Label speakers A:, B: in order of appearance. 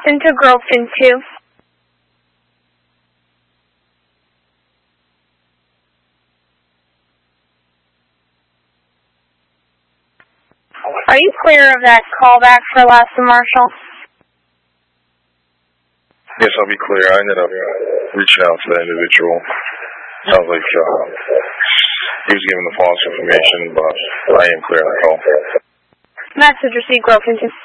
A: Listen to Gropefin 2. Are you clear of that callback for Alaska Marshall?
B: Yes, I'll be clear. I ended up reaching out to the individual. Sounds like he was given the false information, but I am clear on the call.
A: Message received, Gropefin 2.